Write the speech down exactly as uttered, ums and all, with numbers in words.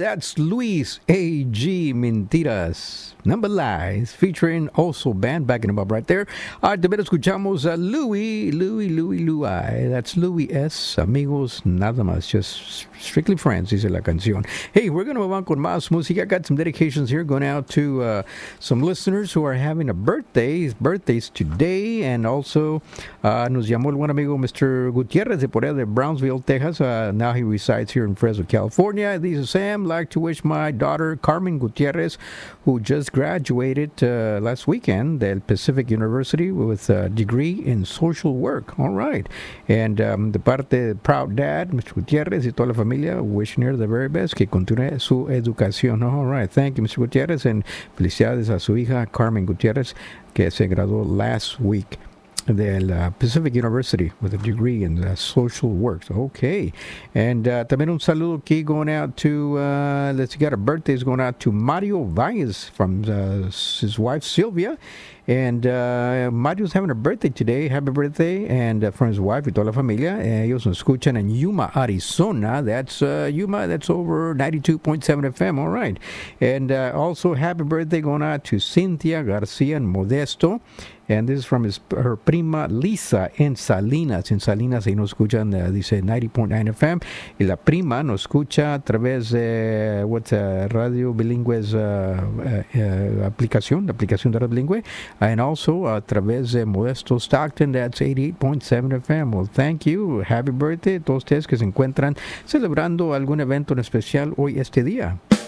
That's Luis A G Mentiras, Number Lies, featuring also band backing him up right there. All right, también escuchamos a Louis, Louis, Louis, Louis. That's Louis S. Amigos nada más, just strictly friends, dice la canción. Hey, we're going to move on con más música. I got some dedications here going out to uh, some listeners who are having a birthday. Birthdays today, and also uh, nos llamó el buen amigo mister Gutierrez de por allá de Brownsville, Texas. Uh, now he resides here in Fresno, California. These Sam. Like to wish my daughter Carmen Gutierrez, who just graduated uh, last weekend at Pacific University with a degree in social work. All right. And um, de parte de proud dad, mister Gutierrez, y toda la familia, wishing her the very best, que continúe su educación. All right. Thank you, mister Gutierrez, and felicidades a su hija Carmen Gutierrez, que se graduó last week del uh, Pacific University with a degree in uh, social work. Okay. And uh, también un saludo aquí going out to, uh, let's see, got a birthdays going out to Mario Valles from uh, his wife Sylvia. And uh, Mario's having a birthday today. Happy birthday. And uh, from his wife y toda la familia. Uh, ellos nos escuchan en Yuma, Arizona. That's uh, Yuma. That's over ninety-two point seven F M. All right. And uh, also happy birthday going out to Cynthia Garcia and Modesto. And this is from his, her prima Lisa en Salinas. En Salinas, ahí nos escuchan, uh, dice ninety point nine F M. Y la prima nos escucha a través de uh, what's, uh, Radio Bilingües uh, uh, uh, aplicación, la aplicación de Radio Bilingüe. And also a través de Modesto Stockton, that's eighty-eight point seven F M. Well, thank you. Happy birthday a todos ustedes que se encuentran celebrando algún evento en especial hoy este día.